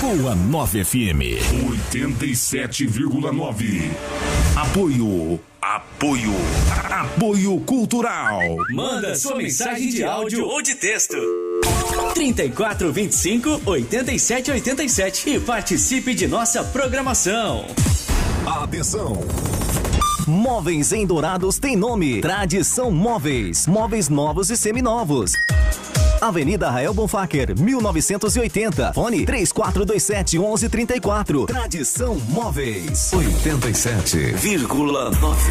Boa 9 FM 87,9. Apoio Cultural. Manda sua mensagem de áudio ou de texto. 3425-8787 e participe de nossa programação. Atenção! Móveis em Dourados tem nome. Tradição Móveis. Móveis novos e seminovos. Avenida Rael Bonfacker, 1980. Fone 3427-1134. Tradição Móveis. 87,9.